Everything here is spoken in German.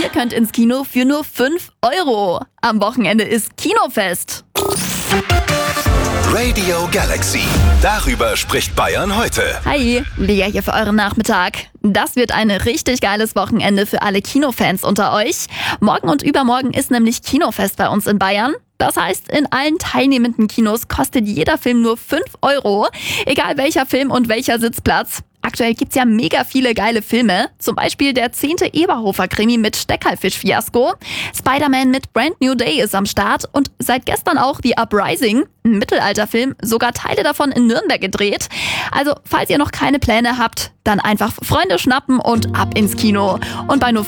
könnt ins Kino für nur 5 Euro. Am Wochenende ist Kinofest. Radio Galaxy. Darüber spricht Bayern heute. Hi, Lea hier für euren Nachmittag. Das wird ein richtig geiles Wochenende für alle Kinofans unter euch. Morgen und übermorgen ist nämlich Kinofest bei uns in Bayern. Das heißt, in allen teilnehmenden Kinos kostet jeder Film nur 5 Euro. Egal welcher Film und welcher Sitzplatz. Aktuell gibt's ja mega viele geile Filme. Zum Beispiel der 10. Eberhofer-Krimi mit Steckerlfisch-Fiasko. Spider-Man mit Brand New Day ist am Start. Und seit gestern auch The Uprising, ein Mittelalterfilm, sogar Teile davon in Nürnberg gedreht. Also, falls ihr noch keine Pläne habt, dann einfach Freunde schnappen und ab ins Kino. Und bei nur